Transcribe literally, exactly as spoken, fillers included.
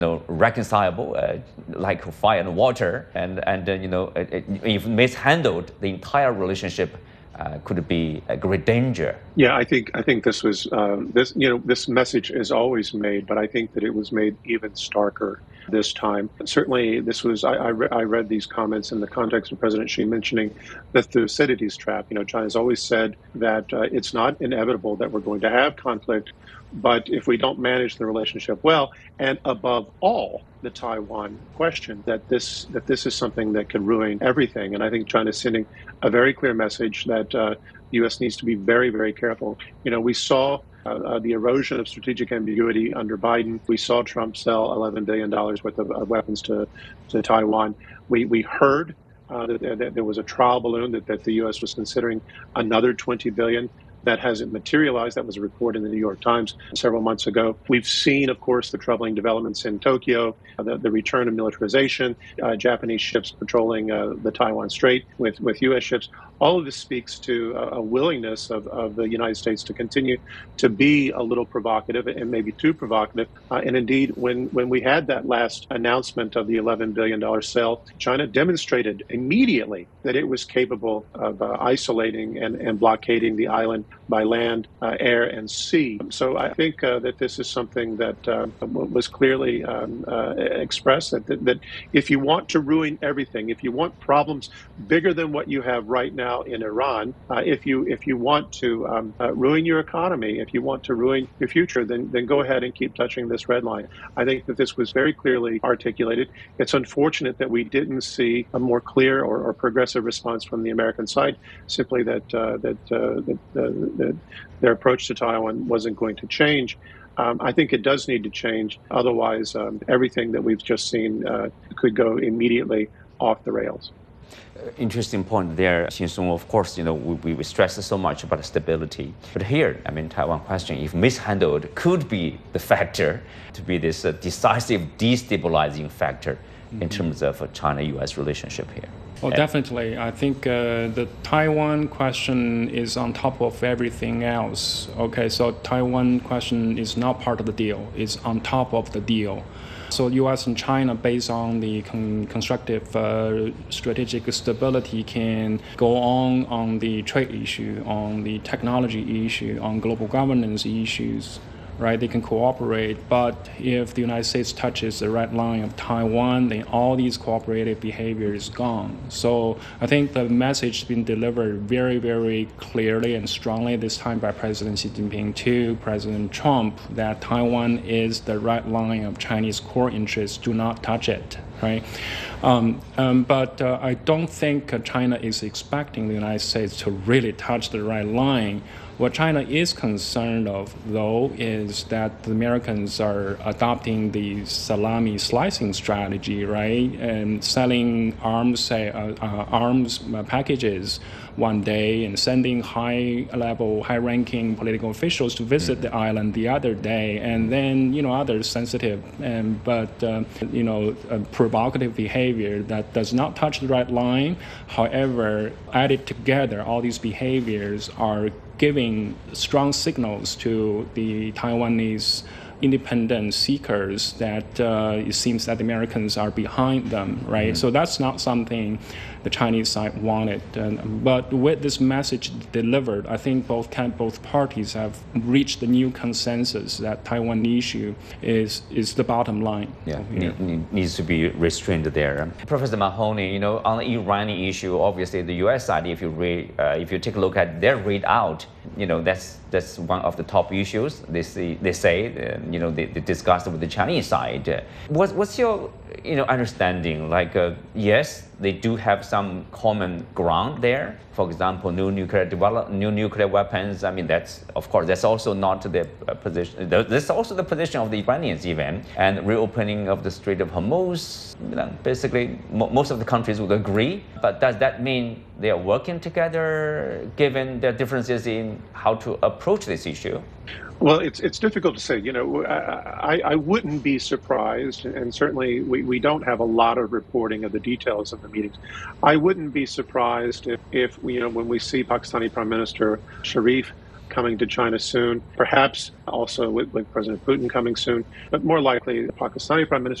you know, reconcilable, uh, like fire and water, and and uh, you know, it, it, if mishandled, the entire relationship uh, could be a great danger. Yeah, I think I think this was um, this you know this message is always made, but I think that it was made even starker this time. Certainly, this was I I, re- I read these comments in the context of President Xi mentioning the Thucydides trap. You know, China's always said that uh, it's not inevitable that we're going to have conflict, but if we don't manage the relationship well, and above all, the Taiwan question, that this that this is something that can ruin everything. And I think China's sending a very clear message that uh, the U S needs to be very, very careful. You know, we saw uh, uh, the erosion of strategic ambiguity under Biden. We saw Trump sell eleven billion dollars worth of, of weapons to, to Taiwan. We we heard uh, that, that there was a trial balloon that, that the U S was considering another twenty billion dollars. That hasn't materialized. That was a report in the New York Times several months ago. We've seen, of course, the troubling developments in Tokyo, the, the return of militarization, uh, Japanese ships patrolling uh, the Taiwan Strait with, with U S ships. All of this speaks to a, a willingness of, of the United States to continue to be a little provocative and maybe too provocative. Uh, and indeed, when, when we had that last announcement of the eleven billion dollars sale, China demonstrated immediately that it was capable of uh, isolating and, and blockading the island by land, uh, air, and sea. So I think uh, that this is something that uh, was clearly um, uh, expressed, that, that, that if you want to ruin everything, if you want problems bigger than what you have right now in Iran, uh, if you if you want to um, uh, ruin your economy, if you want to ruin your future, then, then go ahead and keep touching this red line. I think that this was very clearly articulated. It's unfortunate that we didn't see a more clear or, or progressive response from the American side, simply that, uh, that, uh, that uh, that their approach to Taiwan wasn't going to change. Um, I think it does need to change. Otherwise, um, everything that we've just seen uh, could go immediately off the rails. Uh, interesting point there, Xin-Song. Of course, you know, we, we stress so much about stability. But here, I mean, Taiwan question, if mishandled, could be the factor to be this uh, decisive destabilizing factor mm-hmm. in terms of uh, China-U S relationship here. Well, definitely. I think uh, the Taiwan question is on top of everything else. Okay, so Taiwan question is not part of the deal. It's on top of the deal. So U S and China, based on the con- constructive uh, strategic stability, can go on on the trade issue, on the technology issue, on global governance issues. Right, they can cooperate, but if the United States touches the red line of Taiwan, then all these cooperative behavior is gone. So I think the message has been delivered very, very clearly and strongly this time by President Xi Jinping to President Trump that Taiwan is the red line of Chinese core interests. Do not touch it. Right, um, um, but uh, I don't think uh, China is expecting the United States to really touch the red line. What China is concerned of, though, is that the Americans are adopting the salami slicing strategy, right, and selling arms, say, uh, uh, arms packages one day and sending high-level, high-ranking political officials to visit mm-hmm. the island the other day, and then, you know, other sensitive and but uh, you know uh, provocative behavior that does not touch the red line. However, added together, all these behaviors are giving strong signals to the Taiwanese independent seekers that uh, it seems that the Americans are behind them, right? Mm-hmm. So that's not something the Chinese side wanted. And, but with this message delivered, I think both can, both parties have reached a new consensus that Taiwan issue is is the bottom line. Yeah, need, needs to be restrained there. Professor Mahoney, you know, on the Iranian issue, obviously the U S side, if you read, uh, if you take a look at their readout, you know, that's that's one of the top issues. They say, they say, uh, you know, they, they discussed with the Chinese side. Uh, what's what's your, you know, understanding? Like, uh, yes, they do have some common ground there. For example, new nuclear develop, new nuclear weapons. I mean, that's of course that's also not the uh, position. That's also the position of the Iranians even. And reopening of the Strait of Hormuz. You know, basically, mo- most of the countries would agree. But does that mean they are working together, given their differences in how to approach this issue? Well, it's it's difficult to say. You know, I, I wouldn't be surprised, and certainly we, we don't have a lot of reporting of the details of the meetings. I wouldn't be surprised if, if you know, when we see Pakistani Prime Minister Sharif coming to China soon, perhaps also with, with President Putin coming soon, but more likely the Pakistani Prime Minister